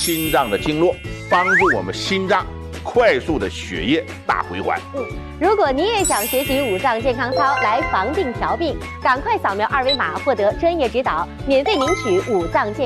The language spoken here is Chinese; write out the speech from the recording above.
心脏的经络，帮助我们心脏快速的血液大回环。 如果你也想学习五脏健康操来防病调病，赶快扫描2维码获得专业指导，免费领取五脏健。